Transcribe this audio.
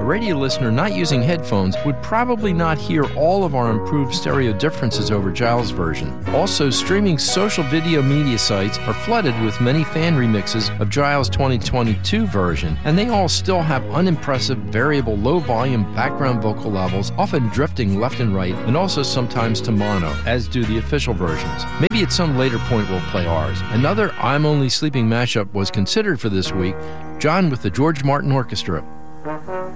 radio listener not using headphones would probably not hear all of our improved stereo differences over Giles' version. Also, streaming social video media sites are flooded with many fan remixes of Giles' 2022 version, and they all still have unimpressive, variable, low-volume background vocal levels, often drifting left and right, and also sometimes to mono, as do the official versions. Maybe at some later point we'll play ours. Another I'm Only Sleeping mashup was considered for this week, John with the George Martin Orchestra.